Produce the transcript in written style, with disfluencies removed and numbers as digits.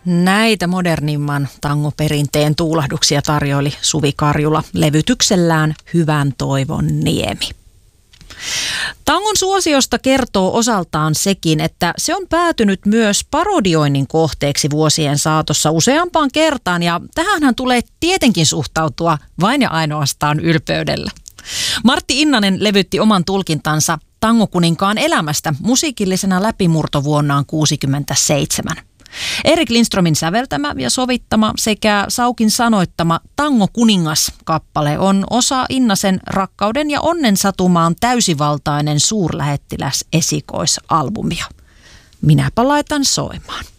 Näitä modernimman tangoperinteen tuulahduksia tarjoili Suvi Karjula levytyksellään Hyvän toivon niemi. Tangon suosiosta kertoo osaltaan sekin, että se on päätynyt myös parodioinnin kohteeksi vuosien saatossa useampaan kertaan, ja tähänhän tulee tietenkin suhtautua vain ja ainoastaan ylpeydellä. Martti Innanen levytti oman tulkintansa Tangokuninkaan elämästä musiikillisena läpimurtovuonnaan 1967. Erik Lindströmin säveltämä ja sovittama sekä Saukin sanoittama Tango kuningas-kappale on osa Innasen Rakkauden ja onnen satumaan täysivaltainen suurlähettiläs esikoisalbumia. Minäpä laitan soimaan.